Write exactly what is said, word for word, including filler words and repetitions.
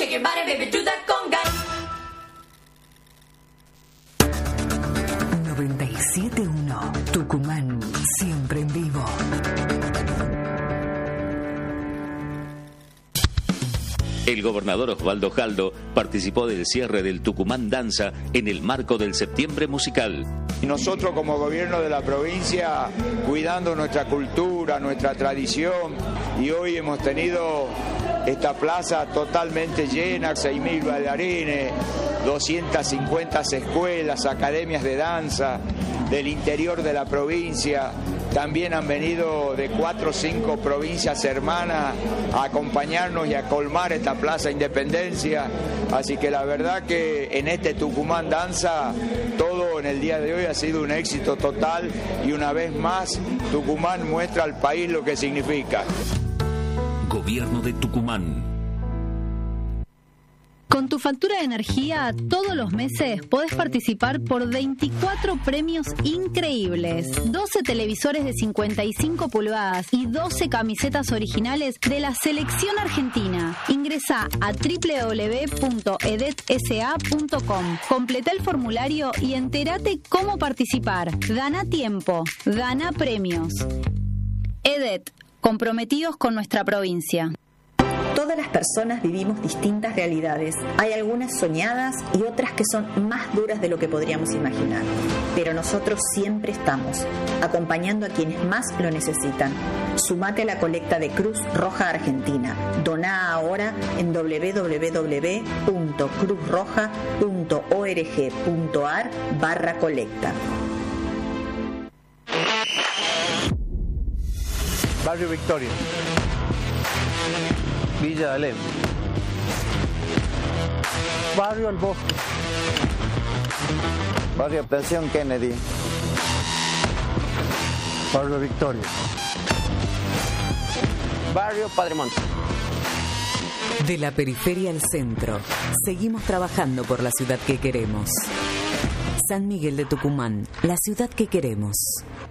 shake your body, baby, do that conga. noventa y siete punto uno Tucumán, siempre en vivo. El gobernador Osvaldo Jaldo participó del cierre del Tucumán Danza en el marco del Septiembre Musical. Y nosotros como gobierno de la provincia, cuidando nuestra cultura, nuestra tradición, y hoy hemos tenido esta plaza totalmente llena, seis mil bailarines, doscientas cincuenta escuelas, academias de danza del interior de la provincia. También han venido de cuatro o cinco provincias hermanas a acompañarnos y a colmar esta Plaza Independencia. Así que la verdad que en este Tucumán Danza todo en el día de hoy ha sido un éxito total y una vez más Tucumán muestra al país lo que significa. Gobierno de Tucumán. Con tu factura de energía, todos los meses podés participar por veinticuatro premios increíbles. doce televisores de cincuenta y cinco pulgadas y doce camisetas originales de la selección argentina. Ingresá a doble u doble u doble u punto edet s a punto com. Completá el formulario y entérate cómo participar. Gana tiempo, gana premios. EDET, comprometidos con nuestra provincia. Todas las personas vivimos distintas realidades. Hay algunas soñadas y otras que son más duras de lo que podríamos imaginar. Pero nosotros siempre estamos, acompañando a quienes más lo necesitan. Sumate a la colecta de Cruz Roja Argentina. Doná ahora en doble u doble u doble u punto cruz roja punto org punto ar barra colecta. Barrio Victoria. Villa Alem. Barrio El Bosque. Barrio Pensión Kennedy. Barrio Victoria. Barrio Padre Monte. De la periferia al centro, seguimos trabajando por la ciudad que queremos. San Miguel de Tucumán, la ciudad que queremos.